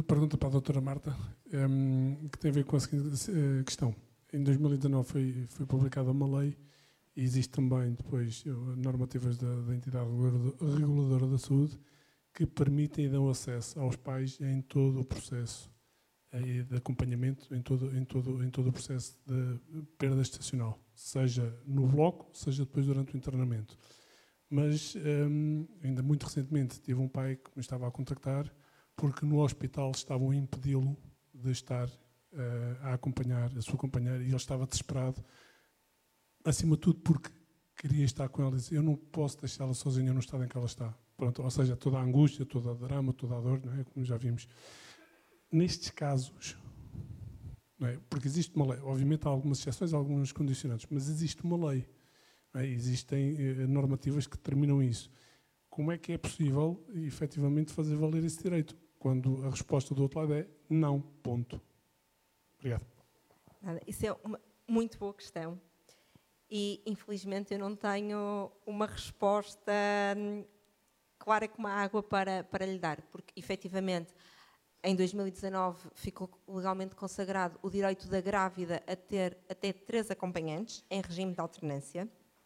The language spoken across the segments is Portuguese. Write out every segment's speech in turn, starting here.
uma pergunta para a doutora Marta, que tem a ver com a seguinte questão. Em 2019 foi publicada uma lei e existe também depois normativas da entidade reguladora da saúde que permitem e dão acesso aos pais em todo o processo de acompanhamento, em todo o processo de perda estacional, seja no bloco, seja depois durante o internamento. Mas ainda muito recentemente tive um pai que me estava a contactar porque no hospital estavam a impedi-lo de estar a acompanhar a sua companheira e ele estava desesperado, acima de tudo porque queria estar com ela e disse, eu não posso deixá-la sozinha no estado em que ela está. Pronto, ou seja, toda a angústia, toda a drama, toda a dor, não é? Como já vimos. Nestes casos, não é? Porque existe uma lei, obviamente há algumas exceções, alguns condicionantes, mas existe uma lei. Existem normativas que determinam isso. Como é que é possível, efetivamente, fazer valer esse direito? Quando a resposta do outro lado é não, ponto. Obrigado. Isso é uma muito boa questão. E, infelizmente, eu não tenho uma resposta clara como a água para lhe dar. Porque, efetivamente, em 2019 ficou legalmente consagrado o direito da grávida a ter até 3 acompanhantes em regime de alternância.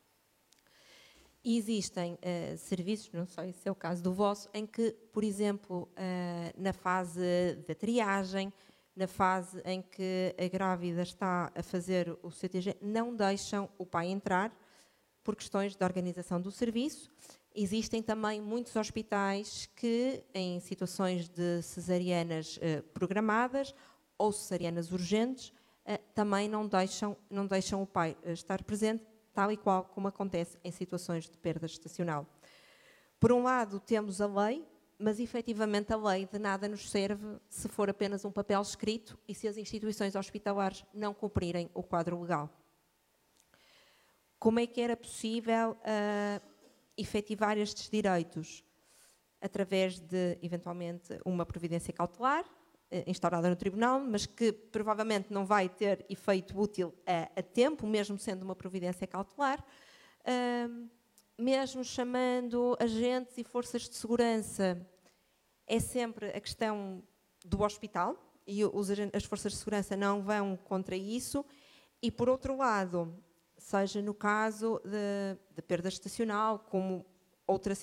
E existem serviços, não sei se é o caso do vosso, em que, por exemplo, na fase da triagem, na fase em que a grávida está a fazer o CTG, não deixam o pai entrar por questões de organização do serviço. Existem também muitos hospitais que, em situações de cesarianas programadas ou cesarianas urgentes, também não deixam o pai estar presente, tal e qual como acontece em situações de perda gestacional. Por um lado, temos a lei, mas efetivamente a lei de nada nos serve se for apenas um papel escrito e se as instituições hospitalares não cumprirem o quadro legal. Como é que era possível efetivar estes direitos? Através de, eventualmente, uma providência cautelar, instaurada no tribunal, mas que provavelmente não vai ter efeito útil a tempo, mesmo sendo uma providência cautelar, mesmo chamando agentes e forças de segurança, é sempre a questão do hospital, e as forças de segurança não vão contra isso, e por outro lado, seja no caso de perda gestacional, como outra